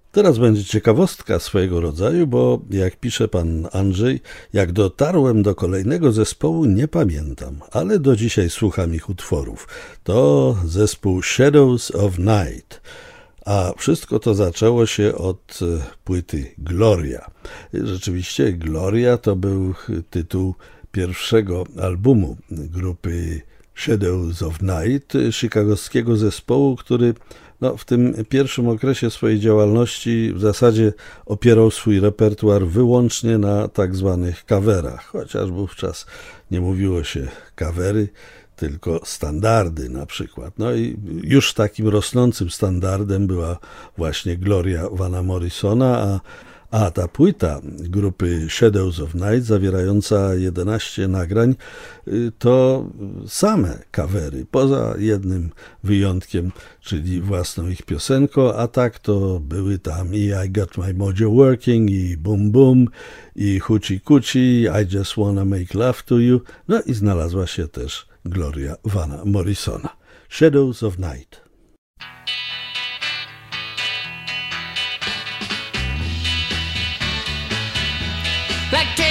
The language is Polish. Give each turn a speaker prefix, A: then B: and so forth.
A: Teraz będzie ciekawostka swojego rodzaju, bo jak pisze pan Andrzej, jak dotarłem do kolejnego zespołu, nie pamiętam, ale do dzisiaj słucham ich utworów. To zespół Shadows of Night. A wszystko to zaczęło się od płyty Gloria. Rzeczywiście Gloria to był tytuł pierwszego albumu grupy Shadows of Night, chicagowskiego zespołu, który w tym pierwszym okresie swojej działalności w zasadzie opierał swój repertuar wyłącznie na tak zwanych coverach, chociaż wówczas nie mówiło się covery, tylko standardy na przykład. No i już takim rosnącym standardem była właśnie Gloria Vana Morrisona, a ta płyta grupy Shadows of Night, zawierająca 11 nagrań, to same covery, poza jednym wyjątkiem, czyli własną ich piosenką, a tak to były tam i I Got My Mojo Working, i Boom Boom, i Hoochie Coochie, I Just Wanna Make Love to You, no i znalazła się też Gloria Vana Morrisona. Shadows of Night.
B: Like